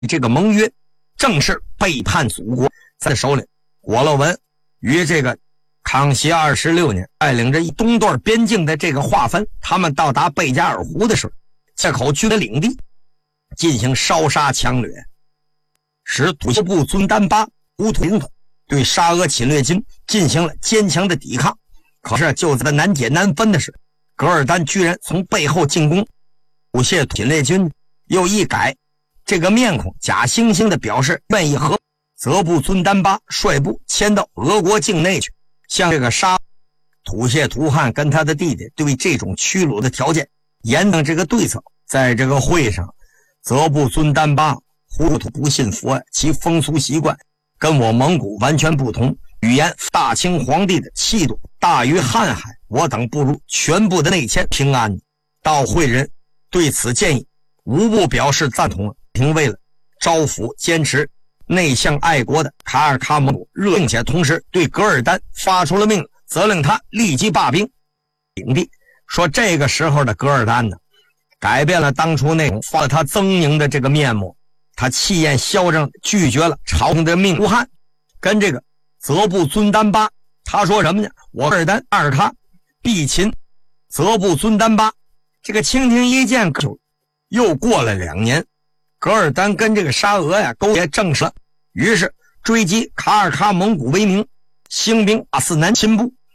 这个盟约，正式背叛祖国。在首领郭勒文于这个康熙26年带领着东段边境的这个划分，他们到达贝加尔湖的时候，借口军的领地进行烧杀抢掠，使土谢部尊丹巴乌土领土对沙俄侵略军进行了坚强的抵抗。可是就在难解难分的是，噶尔丹居然从背后进攻，土谢侵略军又一改这个面孔，假惺惺的表示愿意和泽布尊丹巴率部迁到俄国境内去，向这个沙土谢图汗跟他的弟弟对这种屈辱的条件严正这个对策。在这个会上，泽布尊丹巴糊涂不信佛，其风俗习惯跟我蒙古完全不同，语言大清皇帝的气度大于瀚海，我等不如全部的内迁平安。到会人对此建议无不表示赞同，并为了招抚坚持内向爱国的卡尔喀蒙古，并且同时对噶尔丹发出了命令，责令他立即罢兵领地。说这个时候的噶尔丹呢，改变了当初那种发他狰狞的这个面目，他气焰嚣张，拒绝了朝廷的命令。汗跟这个泽布尊丹巴他说什么呢？我噶尔丹阿尔喀必擒泽布尊丹巴。这个清廷一见，又过了2年，噶尔丹跟这个沙俄呀勾结正式了，于是追击卡尔喀蒙古为名，兴兵大肆南侵部。